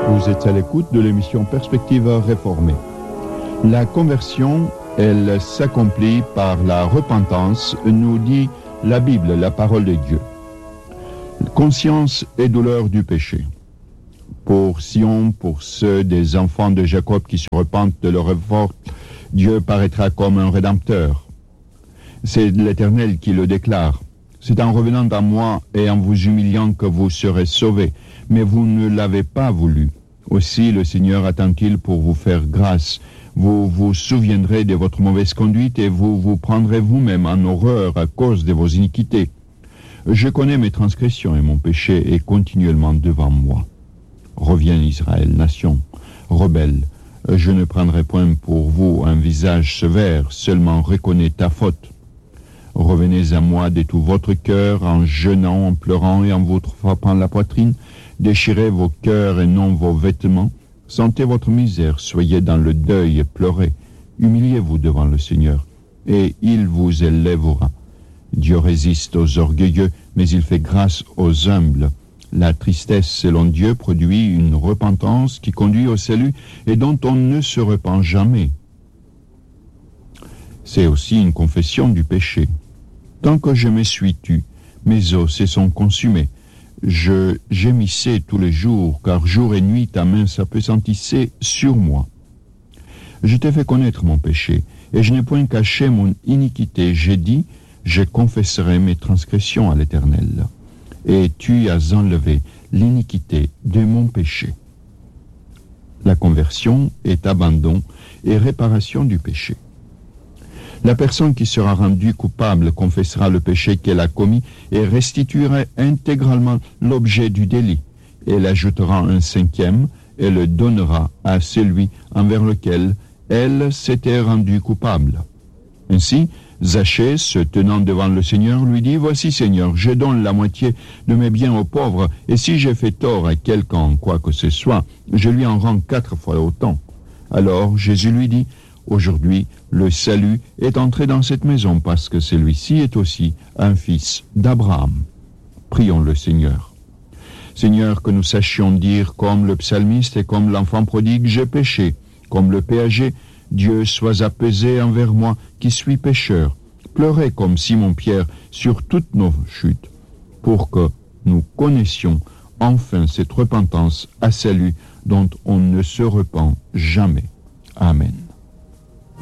Vous êtes à l'écoute de l'émission Perspective réformée. La conversion, elle s'accomplit par la repentance, nous dit la Bible, la parole de Dieu. Conscience et douleur du péché. Pour Sion, pour ceux des enfants de Jacob qui se repentent de leur révolte, Dieu paraîtra comme un rédempteur. C'est l'Éternel qui le déclare. C'est en revenant à moi et en vous humiliant que vous serez sauvés, mais vous ne l'avez pas voulu. Aussi le Seigneur attend-il pour vous faire grâce. Vous vous souviendrez de votre mauvaise conduite et vous vous prendrez vous-même en horreur à cause de vos iniquités. Je connais mes transgressions et mon péché est continuellement devant moi. Reviens Israël, nation, rebelle. Je ne prendrai point pour vous un visage sévère, seulement reconnais ta faute. Revenez à moi de tout votre cœur, en jeûnant, en pleurant et en vous frappant la poitrine. Déchirez vos cœurs et non vos vêtements. Sentez votre misère, soyez dans le deuil et pleurez. Humiliez-vous devant le Seigneur, et il vous élèvera. Dieu résiste aux orgueilleux, mais il fait grâce aux humbles. La tristesse, selon Dieu, produit une repentance qui conduit au salut et dont on ne se repent jamais. C'est aussi une confession du péché. Tant que je me suis tu, mes os se sont consumés. Je gémissais tous les jours, car jour et nuit ta main s'appesantissait sur moi. Je t'ai fait connaître mon péché, et je n'ai point caché mon iniquité. J'ai dit, je confesserai mes transgressions à l'Éternel. Et tu as enlevé l'iniquité de mon péché. La conversion est abandon et réparation du péché. La personne qui sera rendue coupable confessera le péché qu'elle a commis et restituera intégralement l'objet du délit. Elle ajoutera un cinquième et le donnera à celui envers lequel elle s'était rendue coupable. Ainsi, Zachée, se tenant devant le Seigneur, lui dit « Voici, Seigneur, je donne la moitié de mes biens aux pauvres, et si j'ai fait tort à quelqu'un, quoi que ce soit, je lui en rends 4 fois autant. » Alors Jésus lui dit « Aujourd'hui, le salut est entré dans cette maison, parce que celui-ci est aussi un fils d'Abraham. » Prions le Seigneur. Seigneur, que nous sachions dire comme le psalmiste et comme l'enfant prodigue « J'ai péché », comme le péager, Dieu, sois apaisé envers moi qui suis pécheur. Pleurez comme Simon-Pierre sur toutes nos chutes, pour que nous connaissions enfin cette repentance à salut dont on ne se repent jamais. Amen.